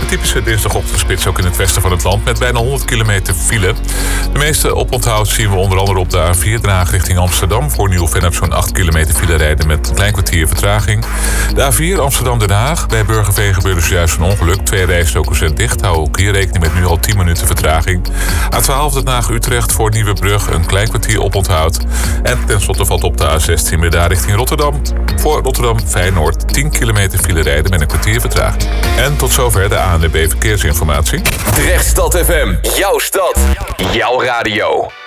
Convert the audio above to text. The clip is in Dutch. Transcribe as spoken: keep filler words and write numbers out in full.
typische dinsdagochtendspits ook in het westen van het land met bijna honderd kilometer file. De meeste oponthoud zien we onder andere op de A vier Draag richting Amsterdam. Voor Nieuw-Vennep zo'n acht kilometer file rijden met een klein kwartier vertraging. De A vier Amsterdam-Den Haag. Bij Burgerveen gebeurde zojuist een ongeluk. Twee rijstroken zijn dicht. Hou ook hier rekening met nu al tien minuten vertraging. A twaalf Den Haag-Utrecht voor Nieuwebrug een klein kwartier oponthoud. En tenslotte valt op de A zestien Breda richting Rotterdam. Voor Rotterdam-Feyenoord tien kilometer file rijden met een kwartier vertraging. En tot zover de A N W B Verkeersinformatie. Drechtstad F M, jouw stad, jouw radio.